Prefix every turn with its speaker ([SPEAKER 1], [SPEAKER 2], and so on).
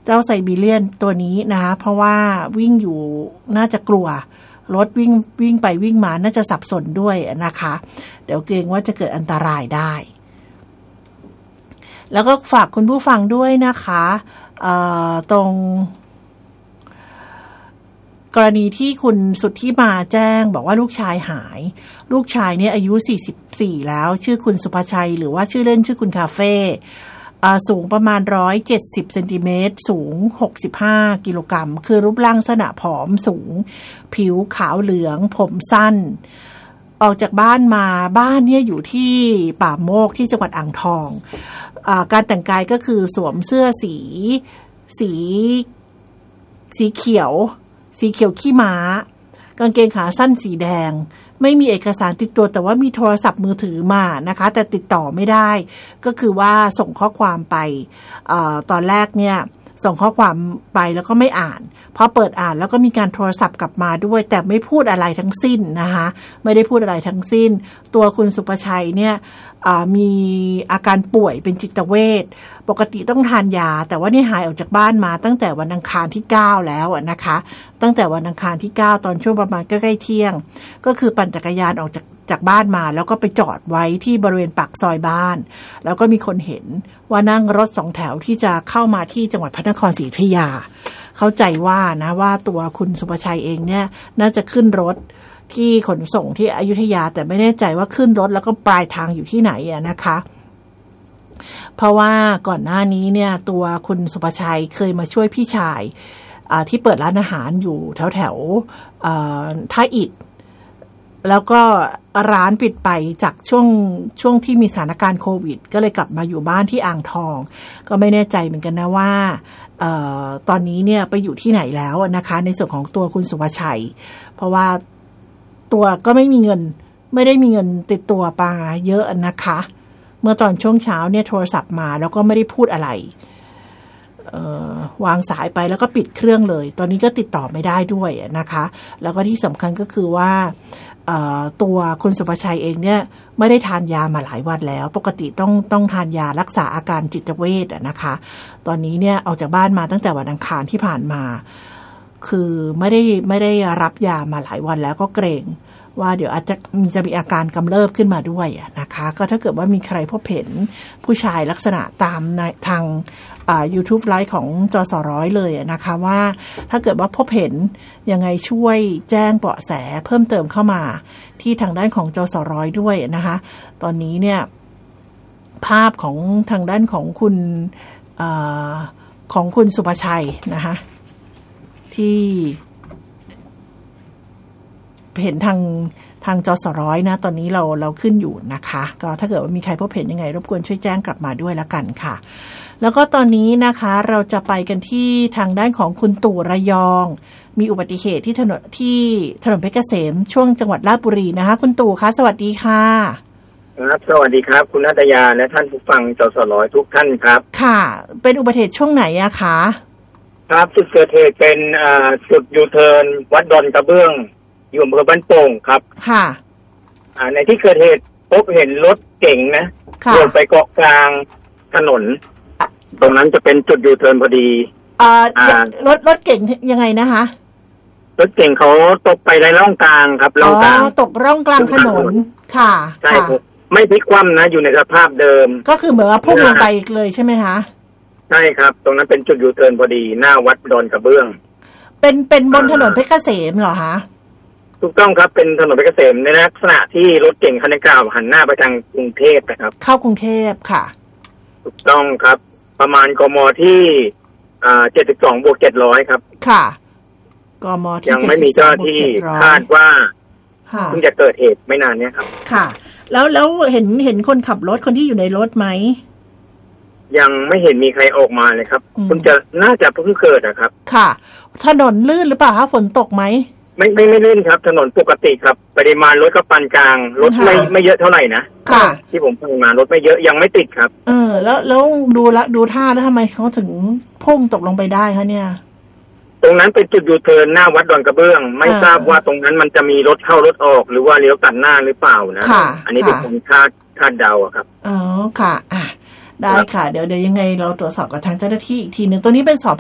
[SPEAKER 1] จ้าไซบีเรียนตัวนี้นะคะเพราะว่าวิ่งอยู่น่าจะกลัวรถวิ่งไปวิ่งมาน่าจะสับสนด้วยนะคะเดี๋ยวเกรงว่าจะเกิดอันตรายได้แล้วก็ฝากคุณผู้ฟังด้วยนะคะตรงกรณีที่คุณสุทธิมาแจ้งบอกว่าลูกชายหายลูกชายเนี่ยอายุ44แล้วชื่อคุณสุภชัยหรือว่าชื่อเล่นชื่อคุณคาเฟ่สูงประมาณ170เซนติเมตรสูง65กิโลกรัมคือรูปร่างลักษณะผอมสูงผิวขาวเหลืองผมสั้นออกจากบ้านมาบ้านเนี่ยอยู่ที่ป่าโมกที่จังหวัดอ่างทองการแต่งกายก็คือสวมเสื้อสีเขียวขี้ม้ากางเกงขาสั้นสีแดงไม่มีเอกสารติดตัวแต่ว่ามีโทรศัพท์มือถือมานะคะแต่ติดต่อไม่ได้ก็คือว่าส่งข้อความไปตอนแรกเนี่ยส่งข้อความไปแล้วก็ไม่อ่านพอเปิดอ่านแล้วก็มีการโทรศัพท์กลับมาด้วยแต่ไม่พูดอะไรทั้งสิ้นนะคะไม่ได้พูดอะไรทั้งสิ้นตัวคุณสุภชัยเนี่ยมีอาการป่วยเป็นจิตเวชปกติต้องทานยาแต่ว่านี่หายออกจากบ้านมาตั้งแต่วันอังคารที่9แล้วนะคะตั้งแต่วันอังคารที่9ตอนช่วงประมาณใกล้ๆเที่ยงก็คือปั่นจักรยานออกจากบ้านมาแล้วก็ไปจอดไว้ที่บริเวณปากซอยบ้านแล้วก็มีคนเห็นว่านั่งรถ2แถวที่จะเข้ามาที่จังหวัดพระนครศรีอยุธยาเข้าใจว่านะว่าตัวคุณสุภชัยเองเนี่ยน่าจะขึ้นรถที่ขนส่งที่อยุธยาแต่ไม่แน่ใจว่าขึ้นรถแล้วก็ปลายทางอยู่ที่ไหนนะคะเพราะว่าก่อนหน้านี้เนี่ยตัวคุณสุภชัยเคยมาช่วยพี่ชายที่เปิดร้านอาหารอยู่แถวท่าอิฐแล้วก็ร้านปิดไปจากช่วงที่มีสถานการณ์โควิดก็เลยกลับมาอยู่บ้านที่อ่างทองก็ไม่แน่ใจเหมือนกันนะว่าตอนนี้เนี่ยไปอยู่ที่ไหนแล้วนะคะในส่วนของตัวคุณสุภชัยเพราะว่าตัวก็ไม่ได้มีเงินติดตัวมาเยอะนะคะเมื่อตอนช่วงเช้าเนี่ยโทรศัพท์มาแล้วก็ไม่ได้พูดอะไรวางสายไปแล้วก็ปิดเครื่องเลยตอนนี้ก็ติดต่อไม่ได้ด้วยนะคะแล้วก็ที่สำคัญก็คือว่าตัวคุณสุภชัยเองเนี่ยไม่ได้ทานยามาหลายวันแล้วปกติต้องทานยารักษาอาการจิตเวชนะคะตอนนี้เนี่ยออกจากบ้านมาตั้งแต่วันอังคารที่ผ่านมาคือไม่ได้รับยามาหลายวันแล้วก็เกรงว่าเดี๋ยวอาจจะมีอาการกำเริบขึ้นมาด้วยนะคะก็ถ้าเกิดว่ามีใครพบเห็นผู้ชายลักษณะตามในทางYouTube ไลฟ์ของจสร้อยเลยนะคะว่าถ้าเกิดว่าพบเห็นยังไงช่วยแจ้งเบาะแสเพิ่มเติมเข้ามาที่ทางด้านของจสร้อยด้วยนะคะตอนนี้เนี่ยภาพของทางด้านของคุณสุภชัยนะคะที่เห็นทางจสร้อยนะตอนนี้เราขึ้นอยู่นะคะก็ถ้าเกิดว่ามีใครพบเห็นยังไงรบกวนช่วยแจ้งกลับมาด้วยละกันค่ะแล้วก็ตอนนี้นะคะเราจะไปกันที่ทางด้านของคุณตู่ระยองมีอุบัติเหตุที่ถนนเพชรเกษมช่วงจังหวัดราชบุรีนะคะคุณตู่คะสวัสดีค่ะ
[SPEAKER 2] ครับสวัสดีครับคุณนัตยาและท่านผู้ฟังจสร้อยทุกท่านครับ
[SPEAKER 1] ค่ะเป็นอุบัติเหตุช่วงไหนอะคะ
[SPEAKER 2] ครับจุดเกิดเหตุเป็นจุดยูเทิร์นวัดดอนกระเบื้องอยู่อำเภอบ้านโป่งครับ
[SPEAKER 1] ค่ะ
[SPEAKER 2] ในที่เกิดเหตุพบเห็นรถเก๋งนะโดนไปเกาะกลางถนนตรงนั้นจะเป็นจุดยูเทิร์นพอดี
[SPEAKER 1] รถเก๋งยังไงนะคะ
[SPEAKER 2] รถเก๋งเขาตกไปในร่องกลางครับร่องกลาง
[SPEAKER 1] ตกร่องกลางถนนค่ะ
[SPEAKER 2] ใช่ไม่พลิกคว่ำนะอยู่ในสภาพเดิม
[SPEAKER 1] ก็คือเหมือนว่าพุ่งลงไปเลยใช่ไหมคะ
[SPEAKER 2] ใช่ครับตรงนั้นเป็นจุดยูเทิร์นพอดีหน้าวัดดอนกระเบื้อง
[SPEAKER 1] เป็นบนถนนเพชรเกษมเหรอคะ
[SPEAKER 2] ถูกต้องครับเป็นถนนเพชรเกษมในลักษณะที่รถเก๋งคันดังกล่าวหันหน้าไปทางกรุงเทพนะครับ
[SPEAKER 1] เข้ากรุงเทพค่ะ
[SPEAKER 2] ถูกต้องครับประมาณกมที่72+700ครับ
[SPEAKER 1] ค่ะกมที่
[SPEAKER 2] ยังไม่มีเจ้าที่คาดว่าเพิ่งจะเกิดเหตุไม่นานเนี้ยครับ
[SPEAKER 1] ค่ะแล้วเห็นคนขับรถคนที่อยู่ในรถไหม
[SPEAKER 2] ยังไม่เห็นมีใครออกมาเลยครับน่าจะเพิ่งเกิดนะครับ
[SPEAKER 1] ค่ะถนนลื่นหรือเปล่าคะฝนตกไหม
[SPEAKER 2] ไม่ลื่นครับถนนปกติครับปริมาณรถก็ปานกลางรถไม่เยอะเท่าไหร่นะ
[SPEAKER 1] ค่ะ
[SPEAKER 2] ที่ผมฟังมารถไม่เยอะยังไม่ติดครับ
[SPEAKER 1] แล้วดูท่าแล้วทำไมเขาถึงพุ่งตกลงไปได้คะเนี่ย
[SPEAKER 2] ตรงนั้นเป็นจุดยูเทิร์นหน้าวัดดอนกระเบื้องไม่ทราบว่าตรงนั้นมันจะมีรถเข้ารถออกหรือว่าเลี้ยวตัดหน้าหรือเปล่านะอันนี้เป็นคนคาดเดาครับ
[SPEAKER 1] อ๋อค่ะได้ค่ะเดี๋ยวยังไงเราตรวจสอบกับทางเจ้าหน้าที่อีกทีนึงตัวนี้เป็นสพ